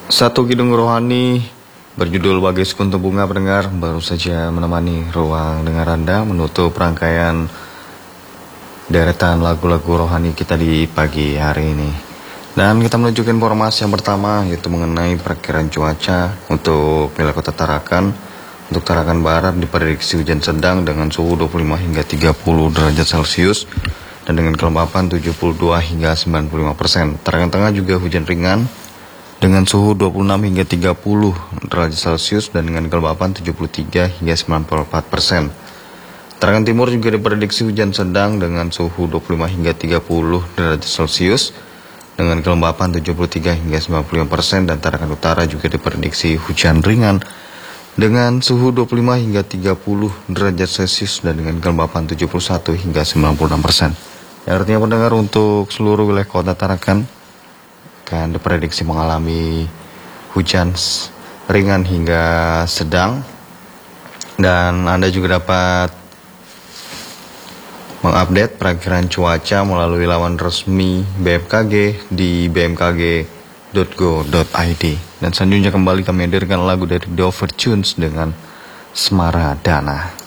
Satu Kidung Rohani berjudul Bagai Sekuntum Bunga pendengar baru saja menemani ruang dengar Anda menutup rangkaian deretan lagu-lagu rohani kita di pagi hari ini. Dan kita menuju ke informasi yang pertama, yaitu mengenai perkiraan cuaca untuk wilayah Kota Tarakan. Untuk Tarakan Barat diprediksi hujan sedang dengan suhu 25 hingga 30 derajat Celcius dan dengan kelembapan 72 hingga 95%. Tarakan Tengah juga hujan ringan dengan suhu 26 hingga 30 derajat Celcius dan dengan kelembapan 73 hingga 94%. Tarakan Timur juga diprediksi hujan sedang dengan suhu 25 hingga 30 derajat Celcius dengan kelembapan 73 hingga 95%, dan Tarakan Utara juga diprediksi hujan ringan dengan suhu 25 hingga 30 derajat Celcius dan dengan kelembapan 71 hingga 96%. Yang artinya pendengar, untuk seluruh wilayah Kota Tarakan akan diprediksi mengalami hujan ringan hingga sedang, dan Anda juga dapat mengupdate perakiraan cuaca melalui laman resmi BMKG di bmkg.go.id. Dan selanjutnya kembali kami hadirkan lagu dari The Overtunes dengan Semaradana.